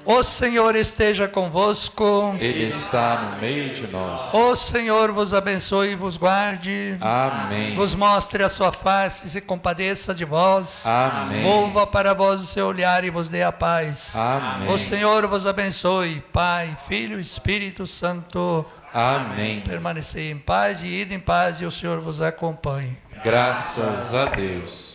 O Senhor esteja convosco. Ele está no meio de nós. O Senhor vos abençoe e vos guarde. Amém. Vos mostre a sua face e se compadeça de vós. Amém. Volva para vós o seu olhar e vos dê a paz. Amém. O Senhor vos abençoe, Pai, Filho e Espírito Santo. Amém. Permanecei em paz e ide em paz e o Senhor vos acompanhe. Graças a Deus.